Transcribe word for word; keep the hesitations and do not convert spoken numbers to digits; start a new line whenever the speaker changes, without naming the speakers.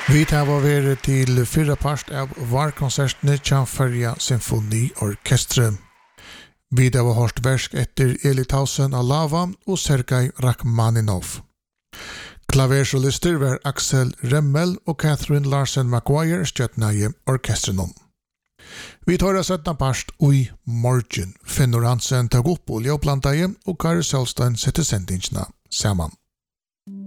Vi tar vært til fyrre part av varkonsertene Tjamferja Symfoniorkestre. Vi tar var hørt versk etter Eli Tausen Alava og Sergei Rachmaninov. Klaversolister var Axel Remmel og Catherine Larsen Maguire støttnæge orkestrenom. Vi tar av søttene part ui morgen. Finnur Hansen tag opp olje og planteie og Kari Selstein setter sendingsene sammen.